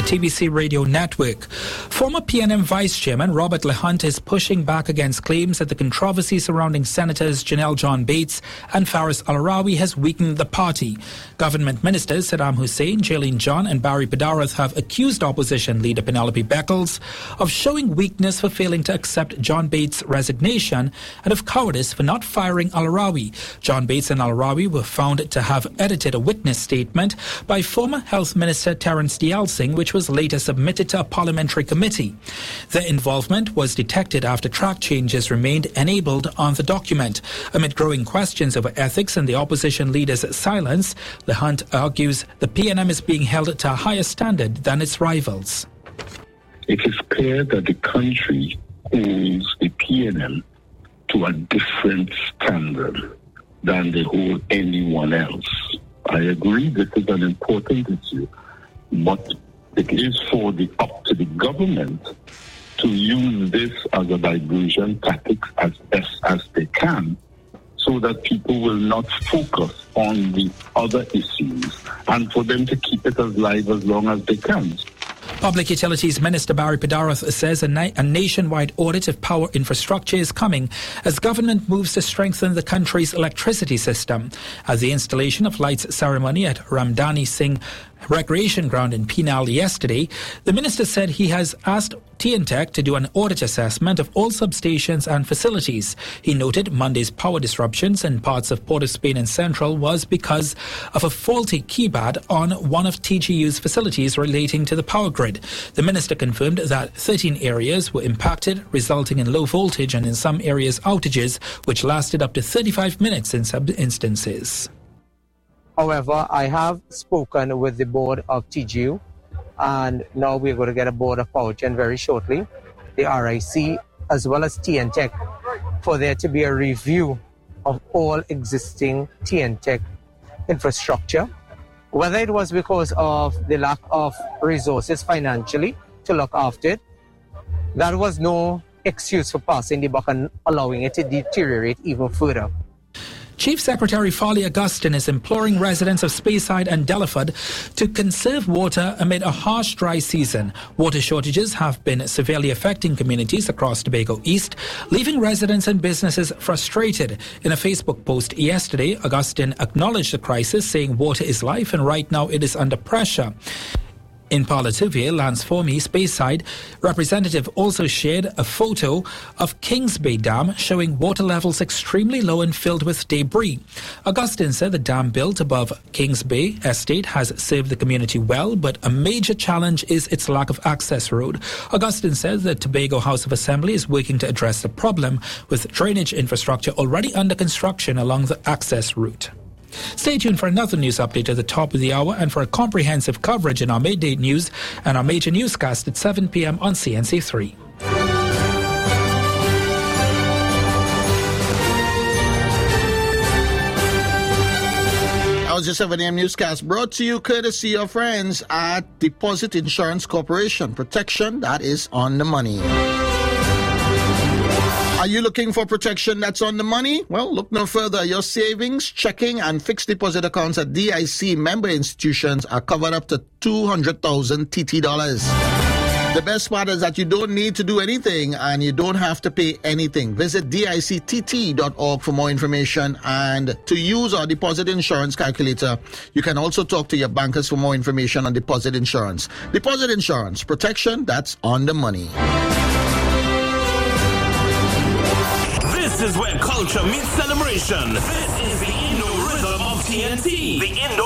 TBC Radio Network. Former PNM Vice Chairman Robert Lehunt is pushing back against claims that the controversy surrounding Senators Janelle John Bates and Faris Al-Arawi has weakened the party. Government ministers Saddam Hussein, Jaylene John and Barry Padarath have accused opposition leader Penelope Beckles of showing weakness for failing to accept John Bates' resignation and of cowardice for not firing Al-Arawi. John Bates and Al-Arawi were found to have edited a witness statement by former Health Minister Terence Dialsing, which was later submitted to a parliamentary committee. Their involvement was detected after track changes remained enabled on the document. Amid growing questions over ethics and the opposition leader's silence, Lehunt argues the PNM is being held to a higher standard than its rivals. It is clear that the country holds the PNM to a different standard than they hold anyone else. I agree this is an important issue, but it is up to the government to use this as a diversion tactic as best as they can, so that people will not focus on the other issues and for them to keep it as live as long as they can. Public Utilities Minister Barry Padarath says a nationwide audit of power infrastructure is coming as government moves to strengthen the country's electricity system. At the installation of lights ceremony at Ramdani Singh Recreation Ground in Penal yesterday, the minister said he has asked TNTech to do an audit assessment of all substations and facilities. He noted Monday's power disruptions in parts of Port of Spain and Central was because of a faulty keypad on one of TGU's facilities relating to the power grid. The minister confirmed that 13 areas were impacted, resulting in low voltage and in some areas outages, which lasted up to 35 minutes in some instances. However, I have spoken with the board of TGU, and now we're going to get a board of PowerGen very shortly, the RIC, as well as TNTech, for there to be a review of all existing TNTech infrastructure. Whether it was because of the lack of resources financially to look after it, that was no excuse for passing the buck and allowing it to deteriorate even further. Chief Secretary Farley Augustine is imploring residents of Speyside and Delaford to conserve water amid a harsh dry season. Water shortages have been severely affecting communities across Tobago East, leaving residents and businesses frustrated. In a Facebook post yesterday, Augustine acknowledged the crisis, saying water is life and right now it is under pressure. In Parlatuvia, Lance Formey, Speyside, representative also shared a photo of Kings Bay Dam showing water levels extremely low and filled with debris. Augustine said the dam built above Kings Bay Estate has served the community well, but a major challenge is its lack of access road. Augustine said the Tobago House of Assembly is working to address the problem, with drainage infrastructure already under construction along the access route. Stay tuned for another news update at the top of the hour and for a comprehensive coverage in our midday news and our major newscast at 7 p.m. on CNC3. Our 7 a.m. newscast brought to you courtesy of friends at Deposit Insurance Corporation. Protection that is on the money. Are you looking for protection that's on the money? Well, look no further. Your savings, checking, and fixed deposit accounts at DIC member institutions are covered up to $200,000 TT dollars. The best part is that you don't need to do anything and you don't have to pay anything. Visit dictt.org for more information, and to use our deposit insurance calculator, you can also talk to your bankers for more information on deposit insurance. Deposit insurance, protection that's on the money. This is where culture meets celebration. This is the Indo Rhythm of TNT. The Indo